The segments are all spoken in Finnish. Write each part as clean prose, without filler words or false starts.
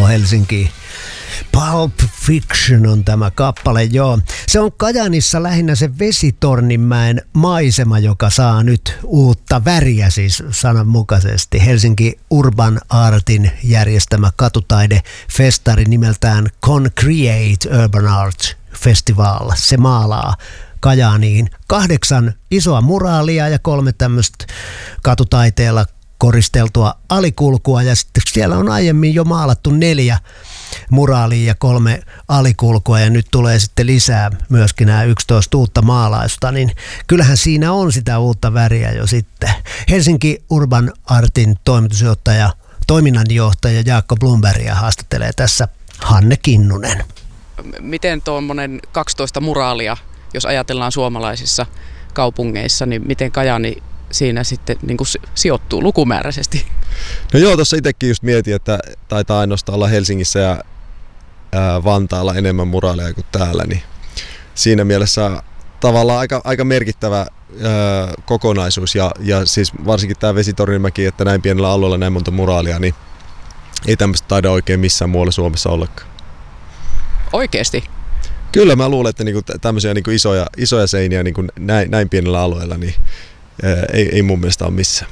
Helsinkiin. Pulp Fiction on tämä kappale, joo. Se on Kajaanissa lähinnä se Vesitorninmäen maisema, joka saa nyt uutta väriä, siis sananmukaisesti. Helsinki Urban Artin järjestämä katutaidefestari nimeltään Concreate Urban Art Festival. Se maalaa Kajaaniin 8 isoa muraalia ja 3 tämmöistä katutaiteella koristeltua alikulkua, ja sitten siellä on aiemmin jo maalattu 4 muraalia ja 3 alikulkua, ja nyt tulee sitten lisää myöskin nämä 11 uutta maalausta, niin kyllähän siinä on sitä uutta väriä jo sitten. Helsinki Urban Artin toiminnanjohtaja Jaakko Blombergia haastattelee tässä Hanne Kinnunen. Miten tuommoinen 12 muraalia, jos ajatellaan suomalaisissa kaupungeissa, niin miten Kajaani siinä sitten niin kuin sijoittuu lukumääräisesti? No joo, tuossa itsekin just mietin, että taitaa ainoastaan olla Helsingissä ja Vantaalla enemmän muraaleja kuin täällä, niin siinä mielessä tavallaan aika merkittävä kokonaisuus, ja siis varsinkin tämä Vesitorninmäki, että näin pienellä alueella näin monta muraalia, niin ei tämmöistä taida oikein missään muualla Suomessa ollakaan. Oikeesti? Kyllä mä luulen, että niinku tämmöisiä niinku isoja seiniä niinku näin pienellä alueella niin ei mun mielestä ole missään.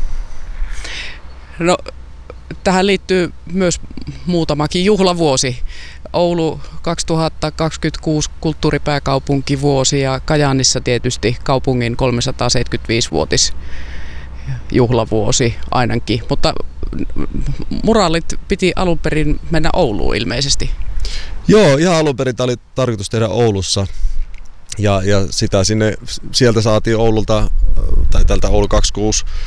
No, tähän liittyy myös muutamakin juhlavuosi. Oulu 2026 kulttuuripääkaupunkivuosi ja Kajaanissa tietysti kaupungin 375-vuotis juhlavuosi ainakin. Mutta muraalit piti alun perin mennä Ouluun ilmeisesti. Joo, ihan alun perin tämä oli tarkoitus tehdä Oulussa. Ja sieltä saatiin Oululta, tai tältä Oulu 26